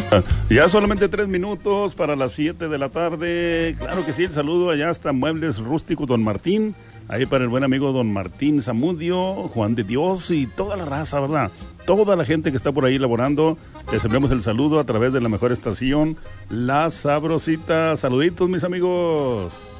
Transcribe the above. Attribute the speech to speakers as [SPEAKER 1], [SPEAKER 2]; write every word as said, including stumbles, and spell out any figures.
[SPEAKER 1] Ya solamente tres minutos para las siete de la tarde. Claro que sí, el saludo allá hasta Muebles Rústicos Don Martín. Ahí para el buen amigo Don Martín Zamudio, Juan de Dios y toda la raza, ¿verdad? Toda la gente que está por ahí laborando. Les enviamos el saludo a través de la mejor estación, La Sabrosita. Saluditos, mis amigos.